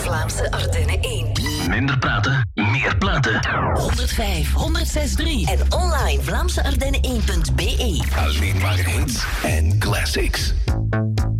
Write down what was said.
Vlaamse Ardennen 1. Minder praten, meer platen. 105, 106.3 en online VlaamseArdennen1.be. Alleen maar hits en classics.